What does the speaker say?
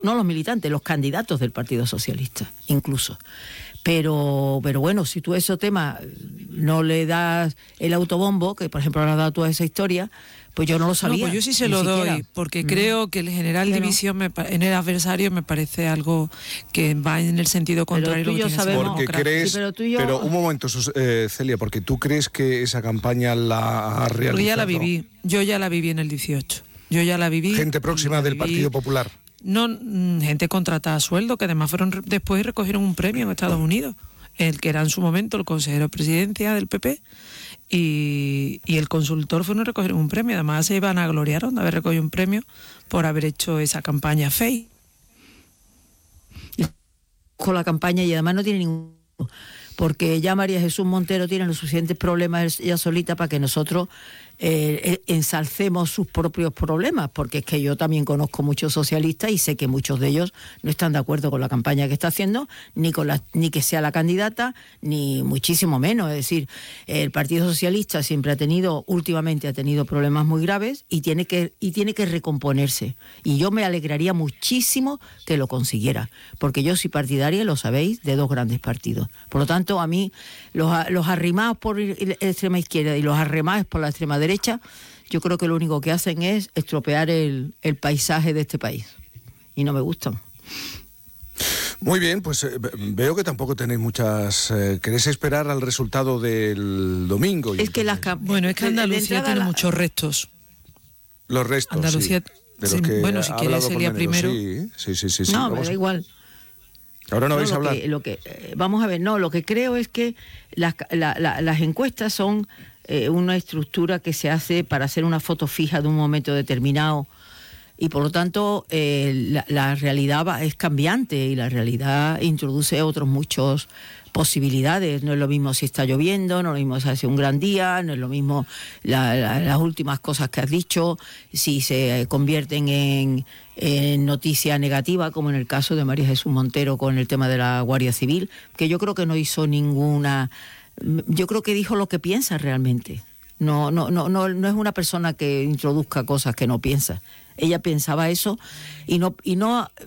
no los militantes, los candidatos del Partido Socialista, incluso. Pero bueno, si tú a ese tema no le das el autobombo, que por ejemplo le has dado toda esa historia, pues yo no lo sabía. No, pues yo sí se lo doy, porque creo que el generar división en el adversario me parece algo que va en el sentido contrario pero lo que tiene sabemos, porque crees, pero un momento, Celia, porque tú crees que esa campaña la ha realizado. Porque ya la viví, yo ya la viví en el 18. Yo ya la viví. Gente próxima del Partido Popular. No, gente contratada a sueldo, que además fueron después recogieron un premio en Estados Unidos, el que era en su momento el consejero de presidencia del PP, y el consultor fueron a recoger un premio. Además se iban a gloriar de haber recogido un premio por haber hecho esa campaña FEI. Con la campaña, y además no tiene ningún... Porque ya María Jesús Montero tiene los suficientes problemas ella solita para que nosotros ensalcemos sus propios problemas, porque es que yo también conozco muchos socialistas y sé que muchos de ellos no están de acuerdo con la campaña que está haciendo, ni que sea la candidata, ni muchísimo menos. Es decir, el Partido Socialista siempre últimamente ha tenido problemas muy graves y tiene que recomponerse. Y yo me alegraría muchísimo que lo consiguiera, porque yo soy partidaria, lo sabéis, de dos grandes partidos. Por lo tanto, a mí, los arrimados por la extrema izquierda y los arremados por la extrema derecha, yo creo que lo único que hacen es estropear el paisaje de este país. Y no me gustan. Muy bien, pues veo que tampoco tenéis muchas... ¿queréis esperar al resultado del domingo? Es que bueno, es que Andalucía tiene muchos restos. Los restos, Andalucía, sí. De los que bueno, si quieres Celia primero. Sí. No, me da igual. Ahora no vais a hablar. Vamos a ver, lo que creo es que las encuestas son una estructura que se hace para hacer una foto fija de un momento determinado, y por lo tanto la realidad es cambiante, y la realidad introduce muchas posibilidades. No es lo mismo si está lloviendo, no es lo mismo si hace un gran día, no es lo mismo las últimas cosas que has dicho, si se convierten en noticia negativa, como en el caso de María Jesús Montero con el tema de la Guardia Civil, que yo creo que no hizo ninguna... Yo creo que dijo lo que piensa realmente. No es una persona que introduzca cosas que no piensa. Ella pensaba eso y no